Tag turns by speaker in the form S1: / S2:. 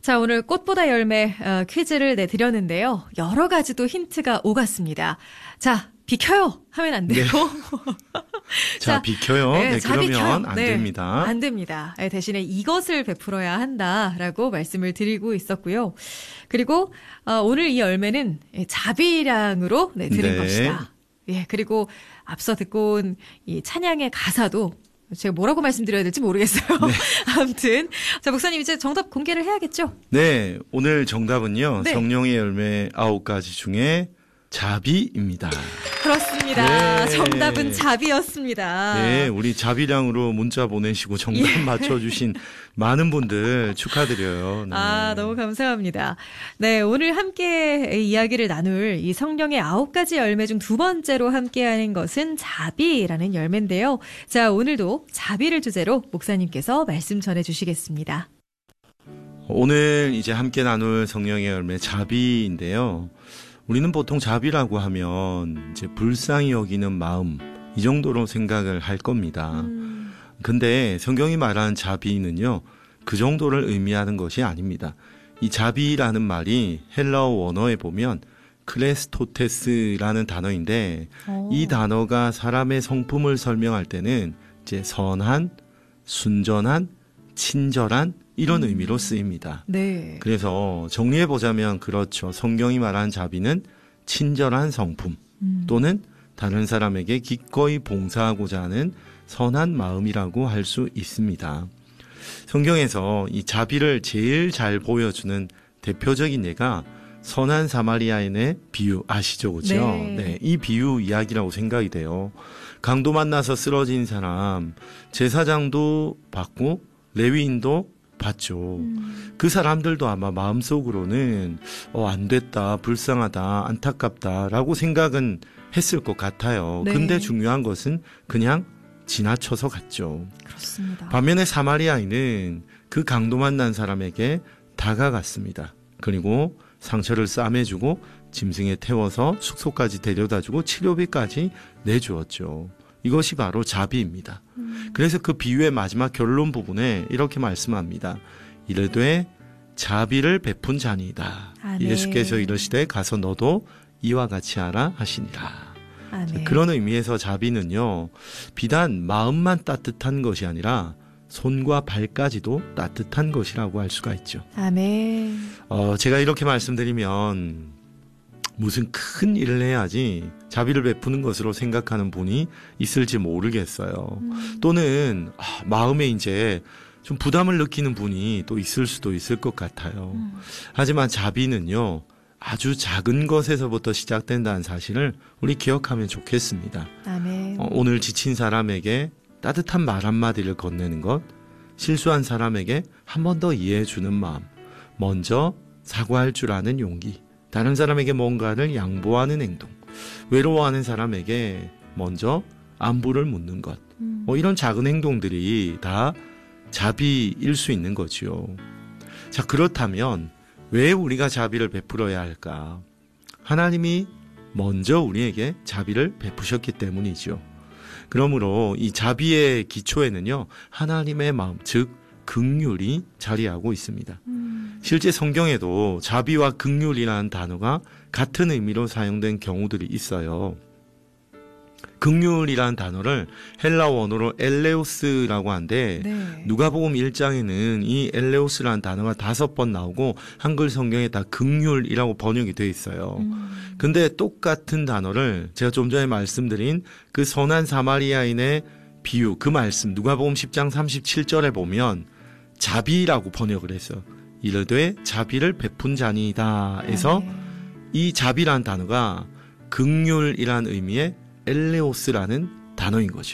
S1: 자, 오늘 꽃보다 열매 퀴즈를 내드렸는데요. 여러 가지도 힌트가 오갔습니다. 자, 비켜요 하면 안 되고.
S2: 네. 자, 비켜요. 네, 그러면
S1: 비켜요.
S2: 안 됩니다.
S1: 안 됩니다. 대신에 이것을 베풀어야 한다라고 말씀을 드리고 있었고요. 그리고 오늘 이 열매는 자비량으로 드린 것이다. 예, 그리고 앞서 듣고 온 이 찬양의 가사도 제가 뭐라고 말씀드려야 될지 모르겠어요. 네. 아무튼 자, 목사님 이제 정답 공개를 해야겠죠?
S2: 네, 오늘 정답은요.
S1: 네.
S2: 성령의 열매 9가지 중에 자비입니다.
S1: 그렇습니다.
S2: 네.
S1: 정답은 자비였습니다.
S2: 네, 우리 자비량으로 문자 보내시고 정답 맞춰주신 많은 분들 축하드려요. 네.
S1: 아, 너무 감사합니다. 네, 오늘 함께 이야기를 나눌 이 성령의 9가지 열매 중 두 번째로 함께하는 것은 자비라는 열매인데요. 자, 오늘도 자비를 주제로 목사님께서 말씀 전해주시겠습니다.
S2: 오늘 이제 함께 나눌 성령의 열매 자비인데요. 우리는 보통 자비라고 하면 이제 불쌍히 여기는 마음 이 정도로 생각을 할 겁니다. 근데 성경이 말하는 자비는요, 그 정도를 의미하는 것이 아닙니다. 이 자비라는 말이 헬라어 원어에 보면 크레스토테스라는 단어인데 이 단어가 사람의 성품을 설명할 때는 이제 선한, 순전한, 친절한 이런 의미로 쓰입니다.
S1: 네.
S2: 그래서 정리해보자면 그렇죠. 성경이 말하는 자비는 친절한 성품 또는 다른 사람에게 기꺼이 봉사하고자 하는 선한 마음이라고 할 수 있습니다. 성경에서 이 자비를 제일 잘 보여주는 대표적인 예가 선한 사마리아인의 비유 아시죠? 그렇죠?
S1: 네.
S2: 네, 이 비유 이야기라고 생각이 돼요. 강도 만나서 쓰러진 사람, 제사장도 받고 레위인도 봤죠. 그 사람들도 아마 마음속으로는 안 됐다, 불쌍하다, 안타깝다라고 생각은 했을 것 같아요.
S1: 네.
S2: 근데 중요한 것은 그냥 지나쳐서 갔죠.
S1: 그렇습니다.
S2: 반면에 사마리아인은 그 강도 만난 사람에게 다가갔습니다. 그리고 상처를 싸매주고 짐승에 태워서 숙소까지 데려다주고 치료비까지 내주었죠. 이것이 바로 자비입니다. 그래서 그 비유의 마지막 결론 부분에 이렇게 말씀합니다. 이르되 자비를 베푼 자니이다.
S1: 아, 네.
S2: 예수께서 이르시되 가서 너도 이와 같이 하라 하시니라.
S1: 아, 네.
S2: 그런 의미에서 자비는요, 비단 마음만 따뜻한 것이 아니라 손과 발까지도 따뜻한 것이라고 할 수가 있죠.
S1: 아멘.
S2: 제가 이렇게 말씀드리면 무슨 큰 일을 해야지 자비를 베푸는 것으로 생각하는 분이 있을지 모르겠어요. 또는 마음에 이제 좀 부담을 느끼는 분이 또 있을 수도 있을 것 같아요. 하지만 자비는요, 아주 작은 것에서부터 시작된다는 사실을 우리 기억하면 좋겠습니다.
S1: 아멘.
S2: 오늘 지친 사람에게 따뜻한 말 한마디를 건네는 것, 실수한 사람에게 한 번 더 이해해 주는 마음, 먼저 사과할 줄 아는 용기, 다른 사람에게 뭔가를 양보하는 행동, 외로워하는 사람에게 먼저 안부를 묻는 것, 이런 작은 행동들이 다 자비일 수 있는 거지요. 자, 그렇다면 왜 우리가 자비를 베풀어야 할까? 하나님이 먼저 우리에게 자비를 베푸셨기 때문이죠. 그러므로 이 자비의 기초에는요, 하나님의 마음, 즉 긍휼이 자리하고 있습니다. 실제 성경에도 자비와 긍휼이라는 단어가 같은 의미로 사용된 경우들이 있어요. 긍휼이라는 단어를 헬라 원어로 엘레오스라고 하는데
S1: 네.
S2: 누가복음 1장에는 이 엘레오스라는 단어가 5번 나오고 한글 성경에 다 긍휼이라고 번역이 되어 있어요. 근데 똑같은 단어를 제가 좀 전에 말씀드린 그 선한 사마리아인의 비유, 그 말씀 누가복음 10장 37절에 보면 자비라고 번역을 했어요. 이르되 자비를 베푼 자니이다 해서 이 자비라는 단어가 긍휼이라는 의미의 엘레오스라는 단어인 거죠.